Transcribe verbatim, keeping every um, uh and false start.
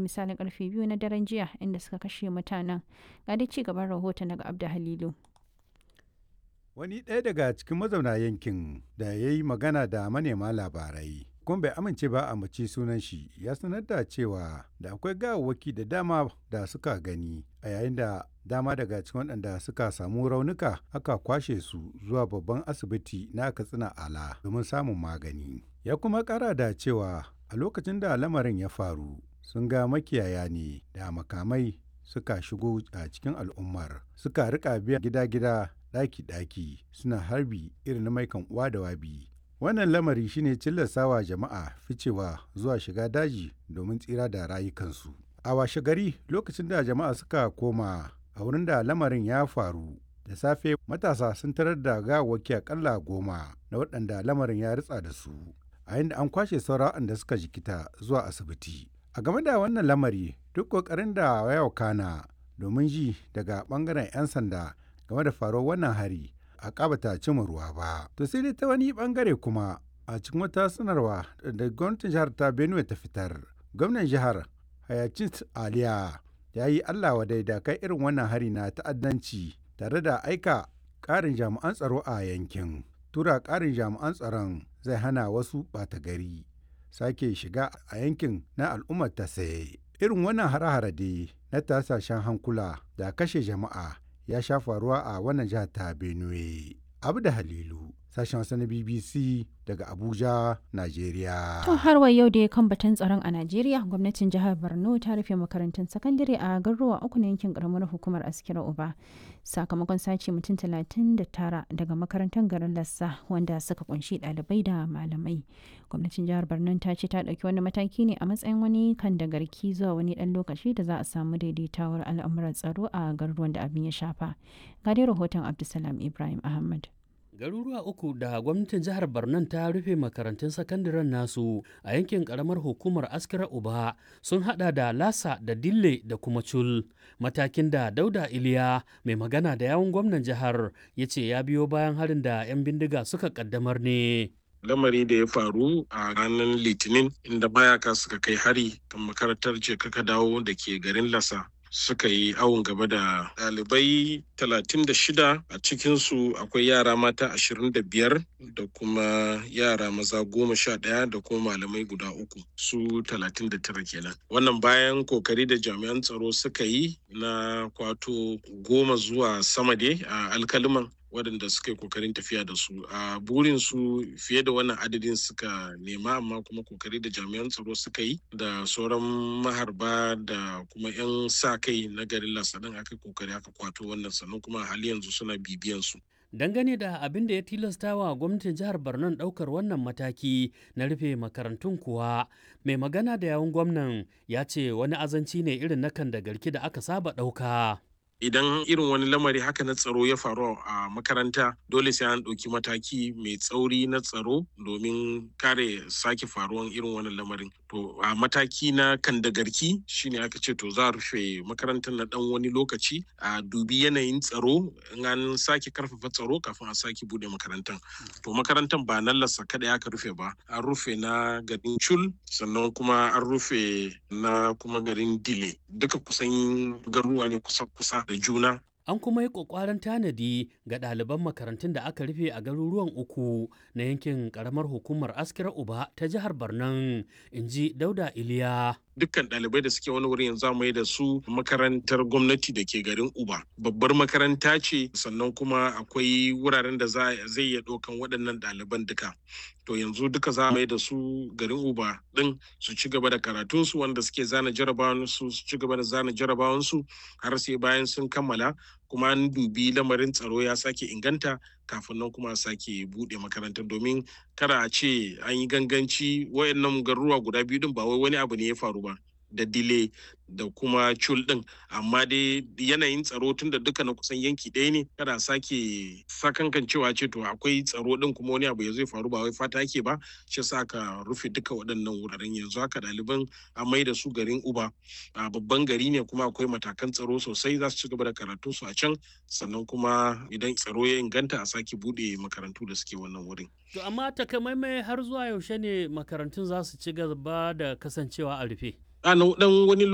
misalin karfe biyu na daren jiya inda suka kashe mutanen. Ga dai ci gaban rahoton daga Abda Halilu. Wani ɗaya daga cikin mazauna yankin da ya yi magana da manema labarai kuma bai amince ba a mace sunan shi ya sanar da cewa da akwai gawawwaki da dama da suka gani a yayin da dama daga cikin waɗanda suka samu raunuka aka kwashe su zuwa babban asibiti na Katsina Ala domin samun magani. Ya kuma ƙara da cewa a lokacin da lamarin ya faru sun ga makiyaya ne da makamai suka shigo a cikin al'ummar suka rika biya gida-gida ɗaki-ɗaki suna harbi irin na maikan uwa da wabi. Wannan lamari shine cillasawa jama'a ficewa zuwa shiga daji domin tsira da rayukansu. A washe gari lokacin da jama'a suka koma a wurin da lamarin ya faru da safe matasa sun tarar da gawawwaki akalla goma na waɗanda lamarin ya ritsa da su a yadda an kwashe sauran waɗanda suka jikita zuwa asibiti. A game da wannan lamari duk ƙoƙarin da ya wakana domin ji daga ɓangaren 'yan sanda game da faruwar wannan hari a ƙabata cimma ruwa ba. To sai dai ta wani ɓangare kuma a cikin wata sanarwa da gwamnatin jihar ta Benue ta fitar, gwamnan jihar Hayacint Aliya ya yi Allah wadai da kai irin wannan hari na ta'addanci tare da aika ƙarin jami'an tsaro a yankin. Tura ƙarin jami'an tsaron zai hana wasu ɓata gari sake shiga a yankin na al'ummar ta saye. Irin wannan hare-hare dai na tasashen hankula da kashe jama'a ya sha faruwa a wannan jihar ta Benue. Abda Halilu, sashen Hausa na B B C daga Abuja, Najeriya. To har wa yau da ya kan batun tsaron a Najeriya, gwamnatin jihar Borno ta rufe makarantun sakandare a garuruwa uku na yankin karamar hukumar Askira Uba. Sakamakon sace mutum talatin da tara daga makarantar garin Lassa wanda suka kunshi ɗalibai da malamai. Gwamnatin jihar Borno ta ce ta ɗauki wani mataki ne a matsayin wani kan da garki zuwa wani ɗan lokaci da za a samu daidaitawar al'amuran tsaro a garuruwan da abin ya shafa. Ga dai rahoton Abdulsalam Ibrahim Ahmad. Garuruwa uku da gwamnatin jihar Barnan ta rufe makarantun sakandaren nasu a yankin karamar hukumar Askira Uba sun hada da Lasa da Dille da kuma Cul. Matakin da Dauda Iliya mai magana da yawun gwamnan jihar ya ce ya biyo bayan harin da 'yan bindiga suka kaddamar ne. Lamari da ya faru a ranar Litinin inda mayaka suka kai hari kan makarantar ce kaka dawo da ke garin Lasa. Suka yi awon gaba da ɗalibai talatin da shida, a cikinsu akwai yara mata ashirin da biyar da kuma yara maza goma sha ɗaya da kuma malamai guda uku, su talatin da tara kenan. Wannan bayan kokari da jami'an tsaro suka yi na kwato goma zuwa sama dai a alkaliman waɗanda suka yi kokarin tafiya da su. A burin su fiye da wannan adadin suka nema, amma kuma kokari da jami'an tsaro suka yi da sauran maharba da kuma 'yan sa kai na garin Lassa ɗin aka kokari aka kwato wannan, sannan kuma a hali yanzu suna bibiyan su. Dangane da abin da ya tilasta wa gwamnatin jihar Borno ɗaukar wannan mataki na rufe makarantun kuwa, mai magana da yawun gwamnan ya ce wani azanci ne irin na kan da garki da aka saba ɗauka. Idan irin wani lamari haka na tsaro ya faru a makaranta, dole sai an ɗauki mataki mai tsauri na tsaro domin kare sake faruwan irin wannan lamarin. To a mataki na kandagarki shine aka ce to za a rufe makarantar na ɗan wani lokaci a dubi yanayin tsaro, in an sake karfafa tsaro kafin a sake bude makarantar. To makarantar ba nan Lassa kaɗai aka rufe ba, an rufe na garin Cul, sannan kuma an rufe na kuma garin Dile. Duka kusan garuruwa ne kusa-kusa da juna. An kuma yi ƙwaƙwaran tanadi ga ɗaliban makarantun da aka rufe a garuruwan uku na yankin ƙaramar hukumar Askira Uba ta jihar Barnan, in ji Dauda Iliya. Dukkan ɗalibai da suke wani wurin yanzu mai da su makarantar gwamnati da ke garin Uba. Babbar makaranta ce, sannan kuma akwai wuraren da zai iya ɗaukan waɗannan ɗaliban duka. To yanzu duka za mai da su garin Uba ɗin su ci gaba da karatunsu, wanda suke zana jarabawansu su ci gaba da zana jarabawansu har sai bayan sun kammala, kuma an dubi lamarin tsaro ya sake inganta kafin nan kuma a sake buɗe makarantar, domin kada a ce an yi ganganci. Wayannan garuruwa guda biyu din ba wai wani abu ne ya faru ba, da Dile da kuma Cul din, amma dai yanayin tsaro tun da duka na kusan yanki ɗaya ne, kada sake sakankan cewa ce to akwai tsaro din kuma wani abu ya zai faru, ba wai fata yake ba, shi sa aka rufe duka waɗannan wuraren. Yanzu haka ɗaliban an mai da su garin Uba, a babban gari ne kuma akwai matakan tsaro sosai, za su ci gaba da karatu su a can, sannan kuma idan tsaro ya inganta a sake buɗe makarantu da suke wannan wurin. To amma takamaimai har zuwa yaushe ne makarantun za su ci gaba da kasancewa a rufe? A dan wani